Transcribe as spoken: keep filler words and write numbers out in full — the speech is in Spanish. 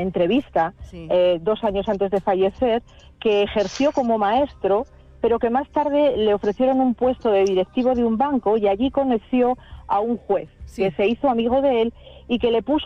entrevista, Sí. eh, dos años antes de fallecer, que ejerció como maestro, pero que más tarde le ofrecieron un puesto de directivo de un banco y allí conoció a un juez Sí. que se hizo amigo de él y que le puso